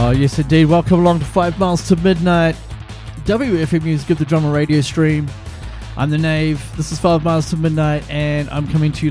Yes, indeed. Welcome along to 5 Miles to Midnight. WFM Music of the Drummer Radio Stream. I'm the Knave. This is 5 Miles to Midnight, and I'm coming to you